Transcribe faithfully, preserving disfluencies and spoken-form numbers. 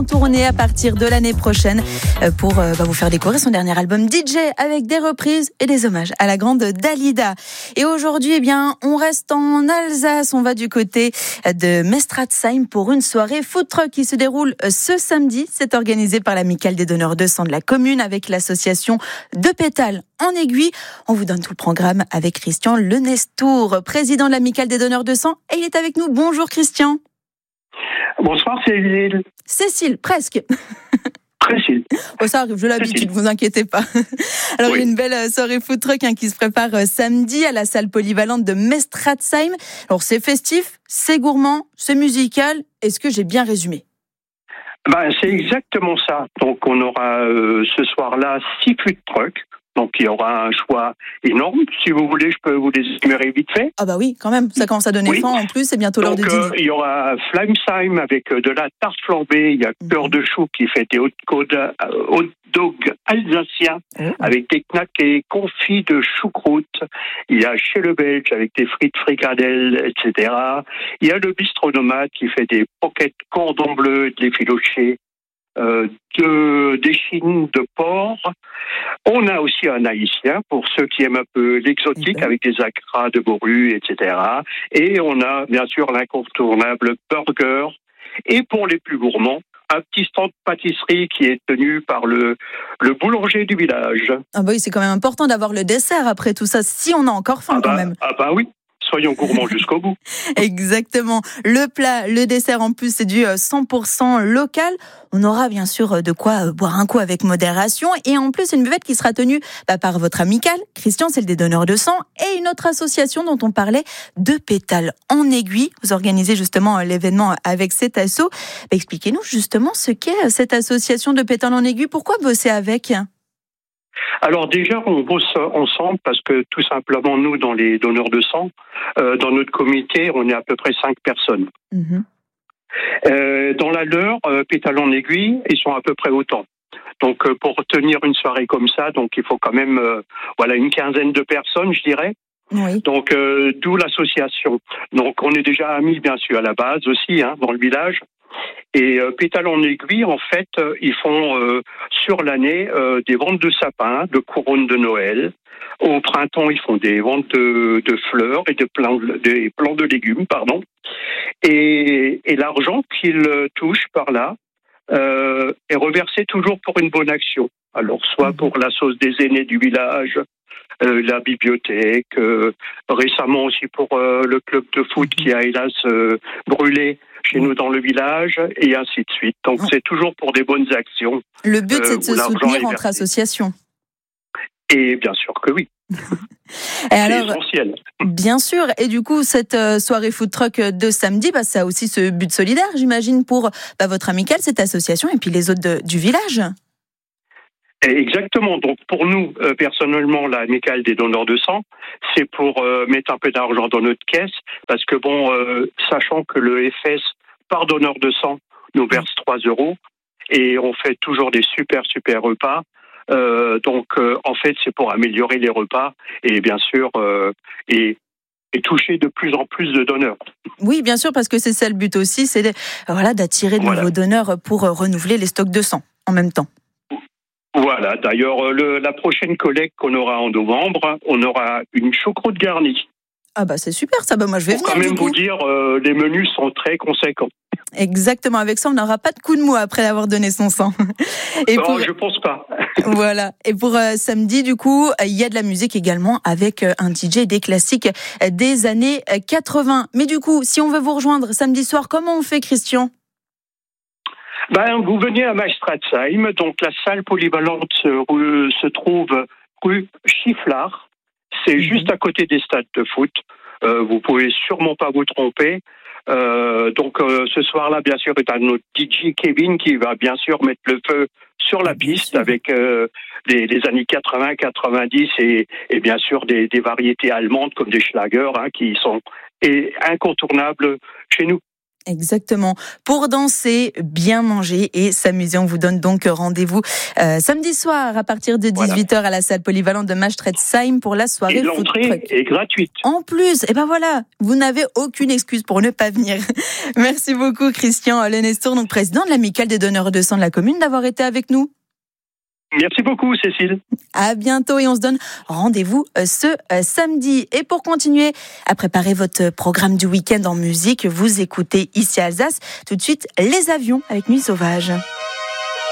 en tournée à partir de l'année prochaine pour bah, vous faire découvrir son dernier album D J avec des reprises et des hommages à la grande Dalida. Et aujourd'hui, eh bien, on reste en Alsace. On va du côté de Mestratzheim pour une soirée food truck qui se déroule ce samedi. C'est organisé par l'Amicale des donneurs de sang de la commune avec l'association De Pétales en Aiguille. On vous donne tout le programme avec Christian Lenestour, président de l'Amicale des donneurs de sang. Et il est avec nous. Bonjour Christian. Bonsoir Cécile. Cécile, presque. Cécile. Oh, ça arrive, je l'habitude, vous inquiétez pas. Alors, oui. Il y a une belle soirée food truck hein, qui se prépare samedi à la salle polyvalente de Mestratzheim. Alors, c'est festif, c'est gourmand, c'est musical. Est-ce que j'ai bien résumé ? Ben, c'est exactement ça. Donc, on aura euh, ce soir-là six food trucks. Donc, il y aura un choix énorme. Si vous voulez, je peux vous les énumérer vite fait. Ah bah oui, quand même. Ça commence à donner oui. faim en plus. C'est bientôt l'heure Donc, du dîner. Euh, il y aura Flamsheim avec de la tarte flambée. Il y a mmh. Cœur de chou qui fait des hot dogs alsaciens mmh. avec des knackés, confits de choucroute. Il y a Chez le Belge avec des frites fricadelles, et cetera. Il y a le bistronomade qui fait des pockets cordon bleu, des filochés. Euh, de, des chines de porc. On a aussi un haïtien pour ceux qui aiment un peu l'exotique mmh. avec des acras de morue, et cetera. Et on a bien sûr l'incontournable burger. Et pour les plus gourmands, un petit stand de pâtisserie qui est tenu par le, le boulanger du village. Ah bah oui, c'est quand même important d'avoir le dessert après tout ça, si on a encore faim ah bah, quand même. Ah bah oui. Soyons gourmands jusqu'au bout. Exactement. Le plat, le dessert en plus, c'est du cent pour cent local. On aura bien sûr de quoi boire un coup avec modération. Et en plus, une buvette qui sera tenue bah, par votre amicale, Christian, celle des donneurs de sang, et une autre association dont on parlait, De Pétales en Aiguille. Vous organisez justement l'événement avec cet asso. Bah, expliquez-nous justement ce qu'est cette association De Pétales en Aiguille. Pourquoi bosser avec ? Alors déjà, on bosse ensemble parce que tout simplement, nous, dans les donneurs de sang, euh, dans notre comité, on est à peu près cinq personnes. Mmh. Euh, dans la leur, euh, Pétales en Aiguille, ils sont à peu près autant. Donc euh, pour tenir une soirée comme ça, donc il faut quand même euh, voilà une quinzaine de personnes, je dirais. Oui. Donc euh, d'où l'association. Donc on est déjà amis bien sûr à la base aussi hein, dans le village. Et euh, Pétales en Aiguille, en fait, euh, ils font euh, sur l'année euh, des ventes de sapins, de couronnes de Noël. Au printemps, ils font des ventes de, de fleurs et de plants, des plants de légumes, pardon. Et, et l'argent qu'ils touchent par là euh, est reversé toujours pour une bonne action. Alors, soit pour la sauce des aînés du village, euh, la bibliothèque, euh, récemment aussi pour euh, le club de foot qui a hélas euh, brûlé chez nous dans le village, et ainsi de suite. Donc c'est toujours pour des bonnes actions. Le but, euh, c'est de se soutenir entre associations. Et bien sûr que oui. Et c'est alors, essentiel. Bien sûr. Et du coup, cette soirée food truck de samedi, bah, ça a aussi ce but solidaire, j'imagine, pour bah, votre amicale, cette association, et puis les autres de, du village. Exactement. Donc pour nous, euh, personnellement, l'amicale des donneurs de sang, c'est pour euh, mettre un peu d'argent dans notre caisse, parce que bon, euh, sachant que le F S par donneur de sang nous verse trois euros, et on fait toujours des super super repas. Euh, donc euh, en fait, c'est pour améliorer les repas et bien sûr euh, et et toucher de plus en plus de donneurs. Oui, bien sûr, parce que c'est ça le but aussi, c'est de, voilà d'attirer de voilà. nouveaux donneurs pour renouveler les stocks de sang en même temps. Voilà, d'ailleurs, le, la prochaine collecte qu'on aura en novembre, on aura une choucroute garnie. Ah bah c'est super ça, bah moi je vais Pour venir. Pour quand même vous dire, euh, les menus sont très conséquents. Exactement, avec ça on n'aura pas de coup de mou après avoir donné son sang. Et non, pour... je pense pas. Voilà, et pour euh, samedi du coup, il y a de la musique également avec euh, un D J des classiques des années quatre-vingts. Mais du coup, si on veut vous rejoindre samedi soir, comment on fait Christian ? Ben, vous venez à Mestratzheim, donc la salle polyvalente se, se trouve rue Chifflard. C'est mmh. juste à côté des stades de foot. Euh, vous pouvez sûrement pas vous tromper. Euh, donc euh, ce soir-là, bien sûr, est un notre D J Kevin qui va bien sûr mettre le feu sur la piste avec euh, les, les années quatre-vingts, quatre-vingt-dix et, et bien sûr des, des variétés allemandes comme des Schlager hein, qui sont et incontournables chez nous. Exactement. Pour danser, bien manger et s'amuser. On vous donne donc rendez-vous euh, samedi soir à partir de dix-huit heures voilà. à la salle polyvalente de Maastricht-Heim pour la soirée. Et l'entrée est gratuite. En plus, et ben voilà, vous n'avez aucune excuse pour ne pas venir. Merci beaucoup Christian Lenestor, donc président de l'amicale des donneurs de sang de la commune, d'avoir été avec nous. Merci beaucoup, Cécile. À bientôt et on se donne rendez-vous ce samedi. Et pour continuer à préparer votre programme du week-end en musique, vous écoutez ici Alsace. Tout de suite, Les Avions avec Nuit Sauvage.